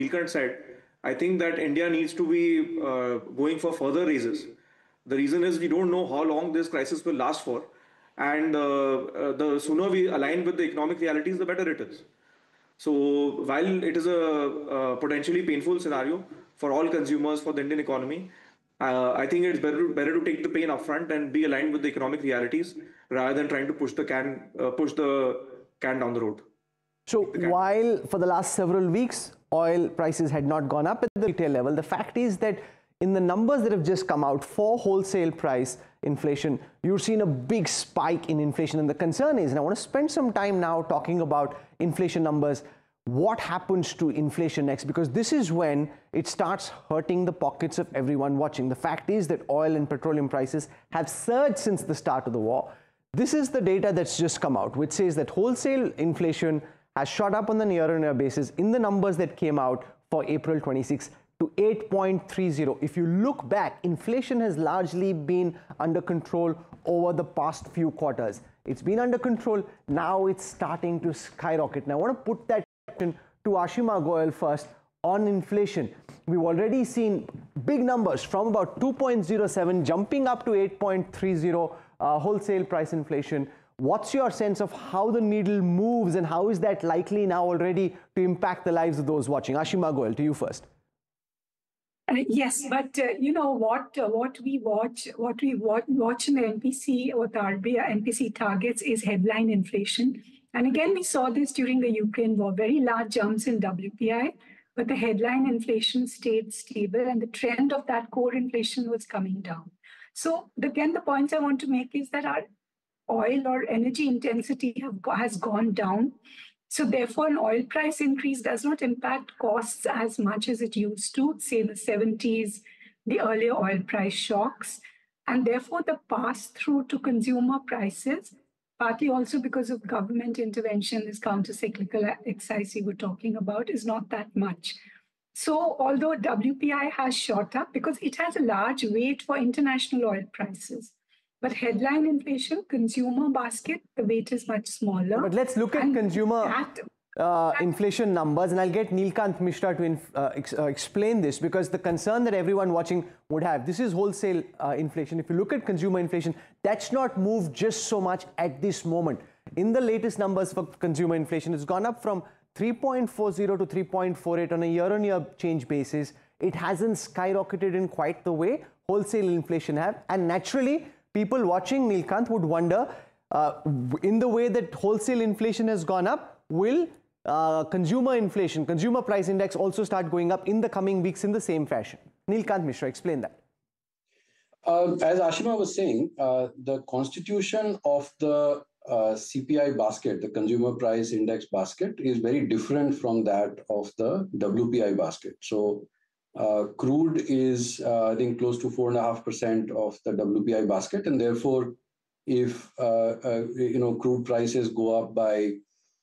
Nilkant said, I think that India needs to be going for further raises. The reason is we don't know how long this crisis will last for, and the sooner we align with the economic realities, the better it is. So while it is a potentially painful scenario for all consumers, for the Indian economy, I think it's better to take the pain upfront and be aligned with the economic realities rather than trying to push the can down the road. So while for the last several weeks, oil prices had not gone up at the retail level, the fact is that in the numbers that have just come out for wholesale price inflation, you've seen a big spike in inflation. And the concern is, and I want to spend some time now talking about inflation numbers, what happens to inflation next? Because this is when it starts hurting the pockets of everyone watching. The fact is that oil and petroleum prices have surged since the start of the war. This is the data that's just come out, which says that wholesale inflation has shot up on the year-on-year basis in the numbers that came out for April 26 to 8.30. If you look back, inflation has largely been under control over the past few quarters. It's been under control. Now it's starting to skyrocket. Now I want to put that question to Ashima Goyal first on inflation. We've already seen big numbers from about 2.07 jumping up to 8.30 wholesale price inflation. What's your sense of how the needle moves and how is that likely now already to impact the lives of those watching? Ashima Goyal, to you first. Yes, but you know what we watch in the NPC, what the RBI NPC targets is headline inflation. And again, we saw this during the Ukraine war, very large jumps in WPI, but the headline inflation stayed stable and the trend of that core inflation was coming down. So again, the points I want to make is that our oil or energy intensity has gone down. So therefore, an oil price increase does not impact costs as much as it used to, say in the 70s, the earlier oil price shocks. And therefore, the pass-through to consumer prices, partly also because of government intervention, this counter-cyclical exercise we were talking about, is not that much. So although WPI has shot up because it has a large weight for international oil prices, but headline inflation, consumer basket, the weight is much smaller. But let's look at consumer inflation numbers, and I'll get Nilkant Mishra to explain this, because the concern that everyone watching would have, this is wholesale inflation. If you look at consumer inflation, that's not moved just so much at this moment. In the latest numbers for consumer inflation, it's gone up from 3.40 to 3.48 on a year-on-year change basis. It hasn't skyrocketed in quite the way wholesale inflation have, and naturally, people watching, Nilkant, would wonder, in the way that wholesale inflation has gone up, will consumer inflation, consumer price index also start going up in the coming weeks in the same fashion? Nilkant Mishra, explain that. As Ashima was saying, the constitution of the CPI basket, the consumer price index basket, is very different from that of the WPI basket. So crude is, I think, close to 4.5% of the WPI basket, and therefore, if crude prices go up by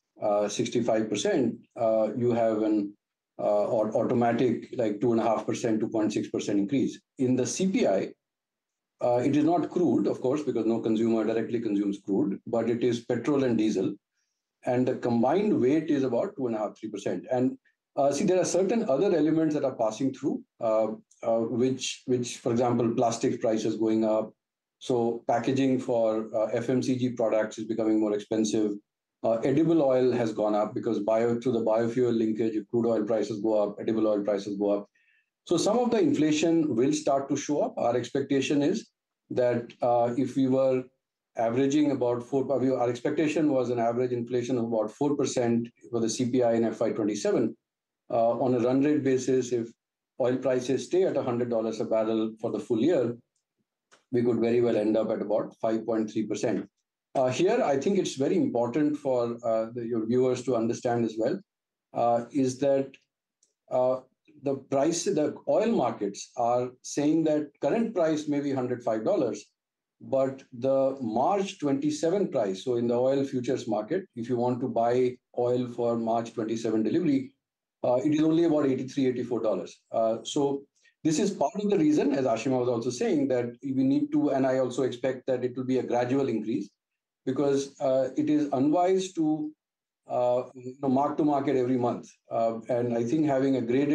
65%, you have an automatic like 2.5%, 2.6% increase. In the CPI, it is not crude, of course, because no consumer directly consumes crude, but it is petrol and diesel, and the combined weight is about 2.5%, 3%. And see, there are certain other elements that are passing through, which, for example, plastic prices going up. So packaging for FMCG products is becoming more expensive. Edible oil has gone up because through the biofuel linkage, if crude oil prices go up, edible oil prices go up. So some of the inflation will start to show up. Our expectation is that if we were averaging about our expectation was an average inflation of about 4% for the CPI in FY27. On a run rate basis, if oil prices stay at $100 a barrel for the full year, we could very well end up at about 5.3%. Here, I think it's very important for your viewers to understand as well, is that the oil markets are saying that current price may be $105, but the March 27 price, so in the oil futures market, if you want to buy oil for March 27 delivery, it is only about $83, $84. So this is part of the reason, as Ashima was also saying, that we need to, and I also expect that it will be a gradual increase, because it is unwise to mark to market every month. And I think having a graded